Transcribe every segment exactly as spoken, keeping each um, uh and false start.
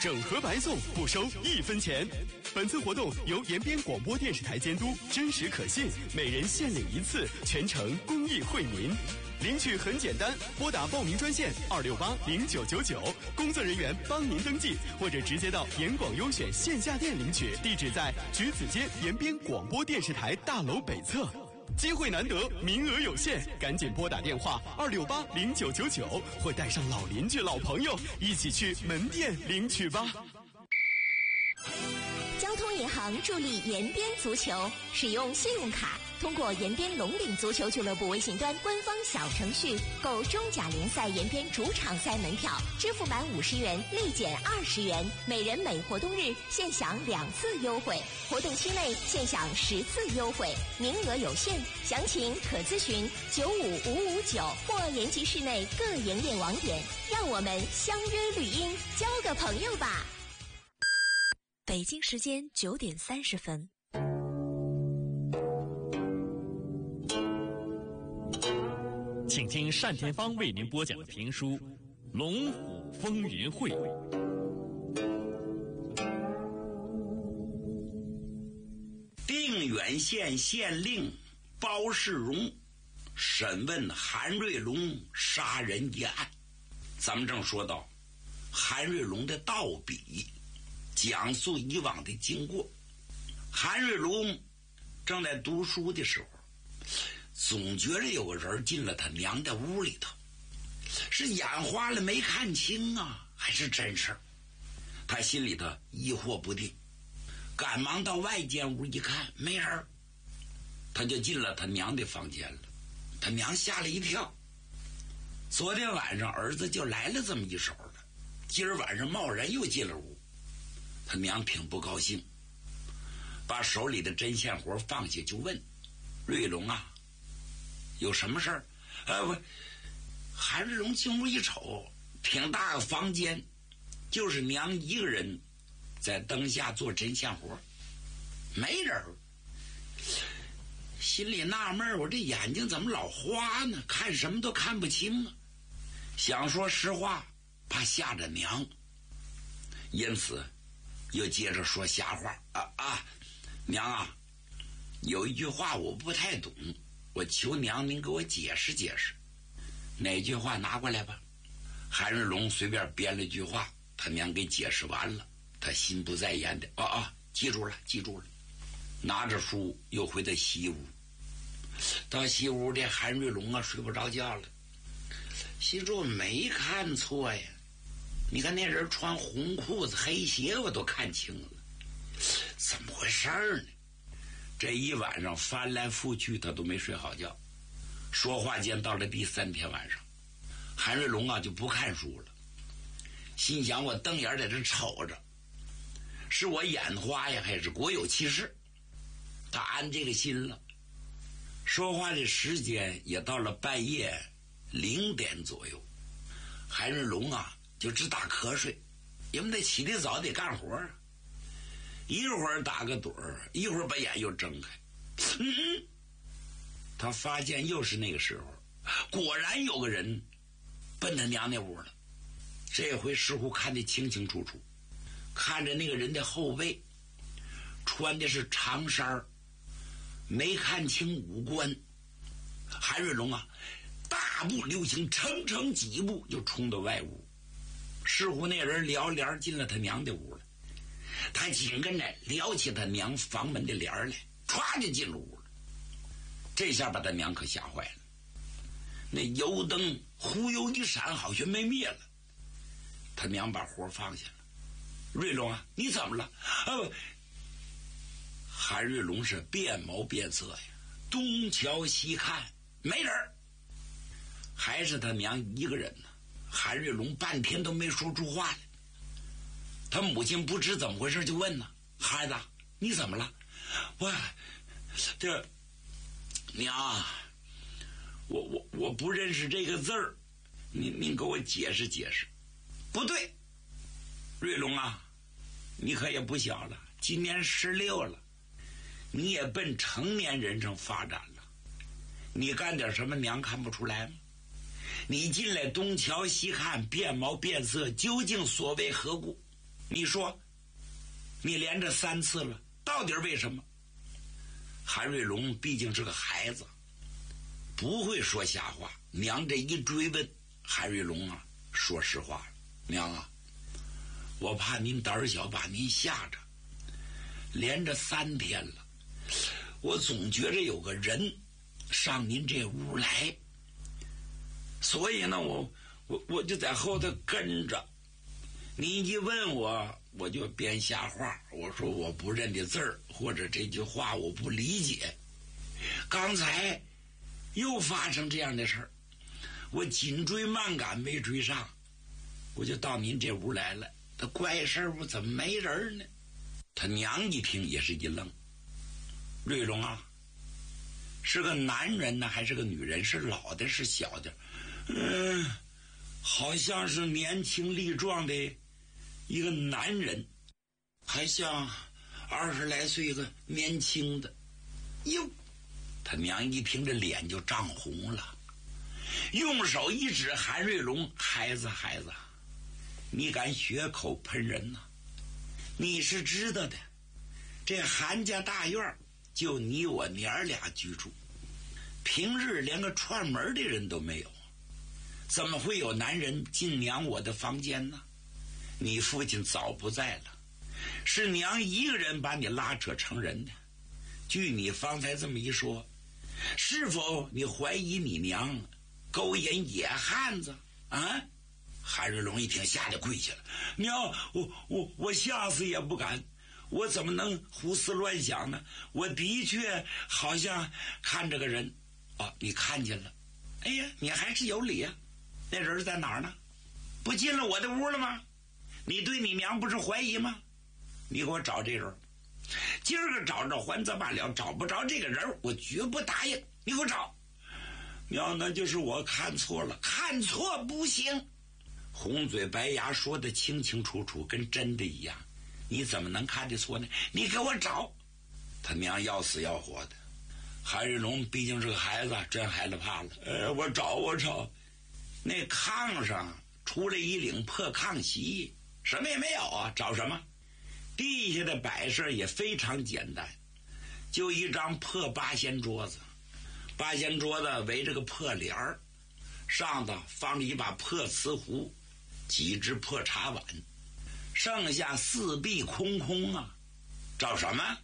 整合白送不收一分钱。本次活动由延边广播电视台监督，真实可信，每人限领一次，全程公益惠民。领取很简单，拨打报名专线二六八零九九九，工作人员帮您登记，或者直接到延广优选线下店领取，地址在橘子街延边广播电视台大楼北侧。机会难得，名额有限，赶紧拨打电话二六八零九九九，或带上老邻居、老朋友一起去门店领取吧。 交通银行助力延边足球，使用信用卡，通过延边龙岭足球俱乐部微信端官方小程序购中甲联赛延边主场赛门票，支付满五十元立减二十元，每人每活动日现享两次优惠，活动期内现享十次优惠，名额有限，详情可咨询九五五五九或延吉市内各营业网点。让我们相约绿茵，交个朋友吧。北京时间九点三十分。 请听单田芳为您播讲的评书《龙虎风云会》。 定远县县令包世荣审问韩瑞龙杀人一案。咱们正说到韩瑞龙的道笔，讲述以往的经过。韩瑞龙正在读书的时候，总觉得有个人进了他娘的屋里头，是眼花了没看清啊，还是真事儿？他心里头疑惑不定，赶忙到外间屋一看，没人，他就进了他娘的房间了。他娘吓了一跳，昨天晚上儿子就来了这么一手了，今儿晚上贸然又进了屋。他娘挺不高兴，把手里的针线活放下，就问瑞龙啊，有什么事儿？呃，不，韩瑞龙进屋一瞅，挺大个房间，就是娘一个人在灯下做针线活，没人。心里纳闷，我这眼睛怎么老花呢？看什么都看不清啊！想说实话，怕吓着娘，因此又接着说瞎话啊啊！娘啊，有一句话我不太懂，我求娘您给我解释解释。哪句话拿过来吧。韩瑞龙随便编了一句话，他娘给解释完了，他心不在焉的，啊啊，记住了记住了。拿着书又回到西屋。到西屋，这韩瑞龙啊睡不着觉了，心说没看错呀，你看那人穿红裤子黑鞋我都看清了，怎么回事呢？这一晚上翻来覆去他都没睡好觉。说话间到了第三天晚上，韩瑞龙啊就不看书了，心想我瞪眼在这瞅着，是我眼花呀还是国有其事？他安这个心了。说话的时间也到了半夜零点左右，韩瑞龙啊就直打瞌睡，因为他起得早得干活啊，一会儿打个盹儿，一会儿把眼又睁开。嗯，他发现又是那个时候，果然有个人奔他娘那屋了。这回似乎看得清清楚楚，看着那个人的后背穿的是长衫，没看清五官。韩瑞龙啊大步流星，乘乘几步就冲到外屋，似乎那人撩帘进了他娘的屋了。他紧跟着撩起他娘房门的帘来，唰就进了屋了。这下把他娘可吓坏了，那油灯忽悠一闪，好像没灭了。他娘把活放下了。瑞龙啊，你怎么了？啊，韩瑞龙是变毛变色呀，东瞧西看，没人，还是他娘一个人呢。韩瑞龙半天都没说出话来。他母亲不知怎么回事，就问呢：“孩子，你怎么了？”我这娘，我我我不认识这个字儿，您您给我解释解释。不对，瑞龙啊，你可也不小了，今年十六了，你也奔成年人生发展了，你干点什么娘看不出来吗？你进来东瞧西看，变毛变色，究竟所为何故？ 你说你连着三次了，到底为什么？韩瑞龙毕竟是个孩子，不会说瞎话。娘这一追问，韩瑞龙啊说实话了，娘啊，我怕您胆儿小把您吓着，连着三天了，我总觉着有个人上您这屋来，所以呢我我我就在后头跟着，你一问我我就编瞎话，我说我不认得字儿，或者这句话我不理解。刚才又发生这样的事儿，我紧追慢赶没追上，我就到您这屋来了。这怪事儿怎么没人呢？他娘一听也是一愣，瑞龙啊，是个男人呢还是个女人？是老的是小的？嗯，好像是年轻力壮的一个男人，还像二十来岁一个年轻的。哟，他娘一听这脸就涨红了，用手一指韩瑞龙，孩子孩子，你敢血口喷人呐、啊？你是知道的，这韩家大院就你我娘俩居住，平日连个串门的人都没有，怎么会有男人进娘我的房间呢？你父亲早不在了，是娘一个人把你拉扯成人的。据你方才这么一说，是否你怀疑你娘勾引野汉子啊？韩瑞龙一听吓得跪下了，娘，我我我下死也不敢，我怎么能胡思乱想呢？我的确好像看着个人。哦，你看见了？哎呀，你还是有理啊！那人在哪儿呢？不进了我的屋了吗？你对你娘不是怀疑吗？你给我找这人，今儿个找着还则罢了，找不着这个人我绝不答应。你给我找。娘，那就是我看错了。看错不行，红嘴白牙说得清清楚楚，跟真的一样，你怎么能看得错呢？你给我找。他娘要死要活的，韩瑞龙毕竟是个孩子，真害了怕了。呃，我找我找，那炕上出了一领破炕席，什么也没有啊，找什么？地下的摆设也非常简单，就一张破八仙桌子，八仙桌子围着个破帘儿，上头放着一把破瓷壶，几只破茶碗，剩下四壁空空啊，找什么？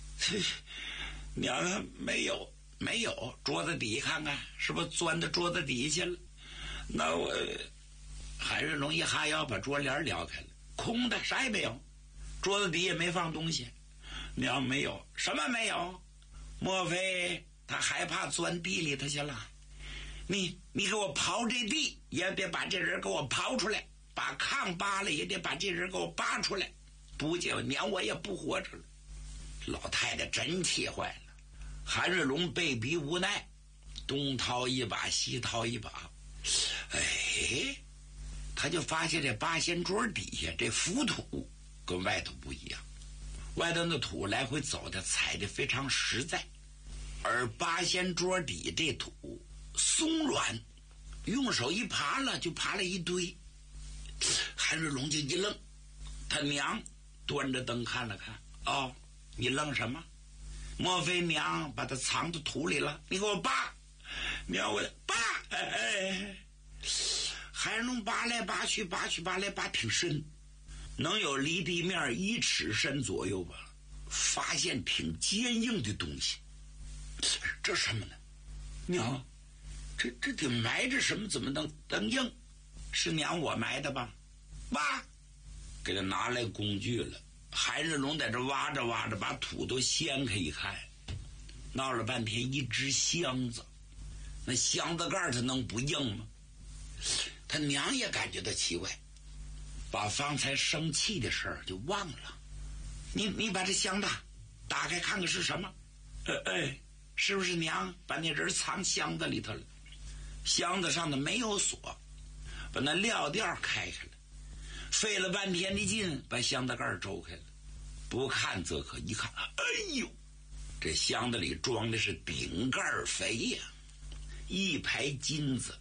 娘，没有没有，桌子底看看，是不是钻到桌子底下了？那我韩瑞龙一哈腰把桌帘撩开了，空的，啥也没有，桌子底也没放东西。娘，没有，什么没有？莫非他害怕钻地里头去了？你你给我刨这地，也得把这人给我刨出来，把炕扒了，也得把这人给我扒出来，不就娘我也不活着了。老太太真气坏了，韩瑞龙被逼无奈，东掏一把西掏一把，哎，他就发现这八仙桌底下这浮土跟外头不一样，外头的土来回走的踩的非常实在，而八仙桌底这土松软，用手一爬了就爬了一堆。韩瑞龙就一愣，他娘端着灯看了看，哦，你愣什么？莫非娘把它藏到土里了？你给我扒！娘，我扒！哎哎，韩龙扒来扒去，扒去扒来扒，挺深，能有离地面一尺深左右吧。发现挺坚硬的东西，这什么呢？娘，这这得埋着什么？怎么能能硬？是娘我埋的吧？挖，给他拿来工具了。韩瑞龙在这挖着挖着，把土都掀开一看，闹了半天一只箱子，那箱子盖它能不硬吗？他娘也感觉到奇怪，把方才生气的事儿就忘了。你你把这箱子打开看看是什么？呃哎，是不是娘把那人藏箱子里头了？箱子上的没有锁，把那料垫开开了，费了半天的劲把箱子盖周开了。不看则可，一看，哎呦，这箱子里装的是顶盖肥呀，一排金子，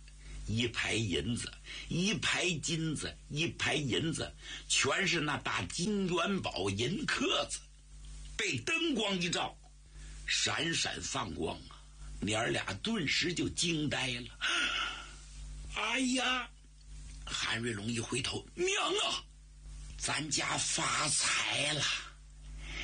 一排银子，一排金子，一排银子，全是那大金元宝银壳子，被灯光一照，闪闪放光啊！娘俩顿时就惊呆了。哎呀！韩瑞龙一回头，娘啊，咱家发财了！